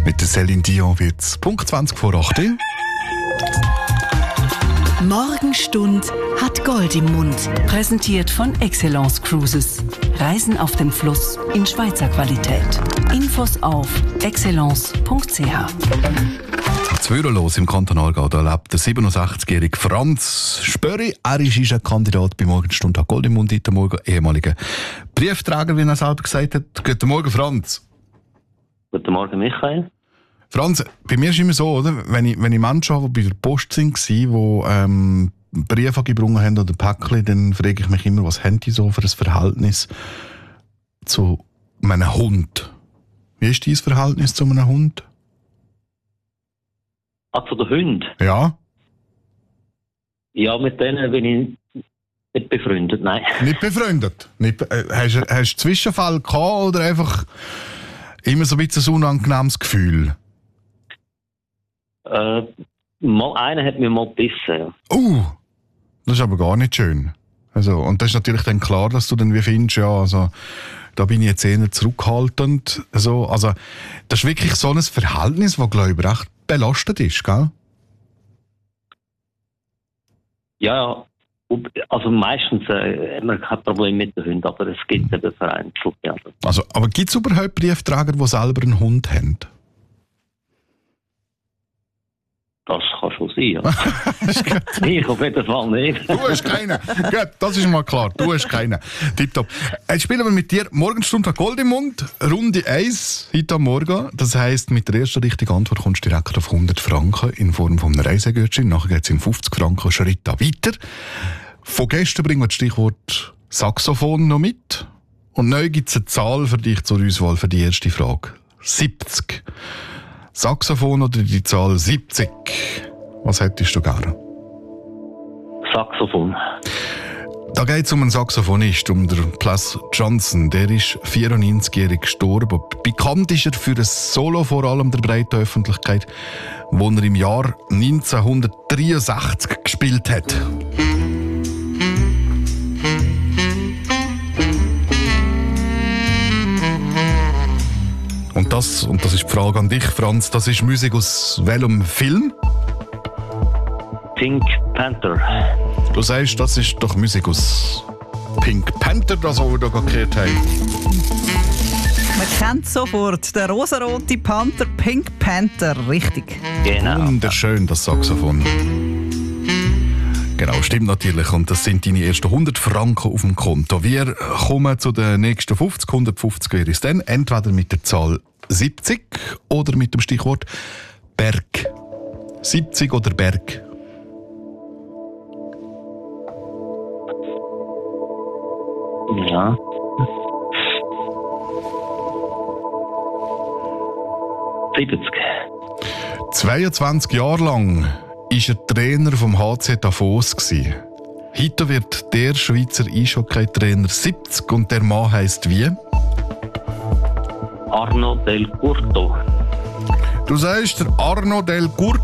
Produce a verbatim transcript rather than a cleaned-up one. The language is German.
Mit der Céline Dion wird es Punkt zwanzig vor acht. Morgenstund hat Gold im Mund. Präsentiert von Excellence Cruises. Reisen auf dem Fluss in Schweizer Qualität. Infos auf excellence punkt c h. Zwürerlos im Kanton Aargau, da lebt der siebenundsechzigjährige Franz Spöri. Er ist ein Kandidat bei Morgenstund hat Gold im Mund heute Morgen, ehemaliger Briefträger, wie er selber gesagt hat. Guten Morgen, Franz. Guten Morgen, Michael. Franz, bei mir ist es immer so, oder? Wenn ich, wenn ich Menschen habe, die bei der Post waren, die ähm, Briefe gebrungen haben oder Päckchen, dann frage ich mich immer, was haben die so für ein Verhältnis zu einem Hund? Wie ist dein Verhältnis zu einem Hund? Ah, zu den Hunden? Ja. Ja, mit denen bin ich nicht befreundet, nein. Nicht befreundet? Nicht, äh, hast du hast du Zwischenfall gehabt oder einfach immer so ein bisschen ein unangenehmes Gefühl? Äh, mal, einer hat mir mal gebissen, ja. Uh, das ist aber gar nicht schön. Also, und das ist natürlich dann klar, dass du dann wie findest, ja, also, da bin ich jetzt eher zurückhaltend. Also, also, das ist wirklich so ein Verhältnis, das, glaube ich, recht belastet ist, gell? Ja, also meistens äh, haben wir kein Problem mit den Hunden, aber es gibt eben vereinzelt, ja. Also, aber gibt es überhaupt Briefträger, die selber einen Hund haben? Das kann schon sein, ja. Ich auf jeden Fall nicht. Du hast keinen. Gut, das ist mal klar. Du hast keinen. Tipptopp. Jetzt spielen wir mit dir Morgenstunde Gold im Mund. Runde eins heute am Morgen. Das heisst, mit der ersten richtigen Antwort kommst du direkt auf hundert Franken in Form von einem Reisegutschein. Nachher geht es in fünfzig Franken Schritt weiter. Von gestern bringen wir das Stichwort Saxophon noch mit. Und neu gibt es eine Zahl für dich zur Auswahl für die erste Frage. siebzig. Saxophon oder die Zahl siebzig? Was hättest du gerne? Saxophon. Da geht es um einen Saxophonist, um den Plas Johnson. Der ist vierundneunzigjährig gestorben. Bekannt ist er für ein Solo, vor allem der breiten Öffentlichkeit, das er im Jahr neunzehnhundertdreiundsechzig gespielt hat. Und das, und das ist die Frage an dich, Franz, das ist Musik aus welchem Film? Pink Panther. Du sagst, das ist doch Musik aus Pink Panther, das wir hier gehört haben. Man kennt sofort den rosarote Panther, Pink Panther, richtig. Genau. Wunderschön, das Saxophon. Genau, stimmt natürlich. Und das sind deine ersten hundert Franken auf dem Konto. Wir kommen zu den nächsten fünfzig. hundertfünfzig wäre es dann. Entweder mit der Zahl siebzig oder mit dem Stichwort Berg. siebzig oder Berg? Ja. siebzig. zweiundzwanzig Jahre lang war er Trainer vom H C Davos. Heute wird der Schweizer Eishockey-Trainer siebzig und der Mann heisst wie? Arno Del Curto. Du sagst, der Arno Del Curto.